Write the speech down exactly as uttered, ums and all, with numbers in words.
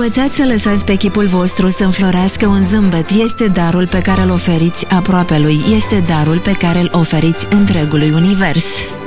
Învățați să lăsați pe chipul vostru să înflorească un zâmbet. Este darul pe care îl oferiți aproapelui. Este darul pe care îl oferiți întregului univers.